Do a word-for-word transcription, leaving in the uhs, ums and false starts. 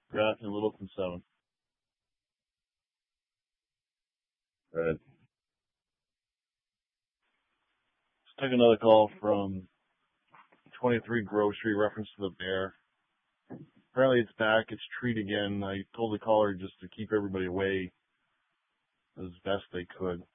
Grafton, Littleton, seven. Right. Let's take another call from twenty-three Grocery, reference to the bear. Apparently it's back, it's treed again. I told the caller just to keep everybody away as best they could.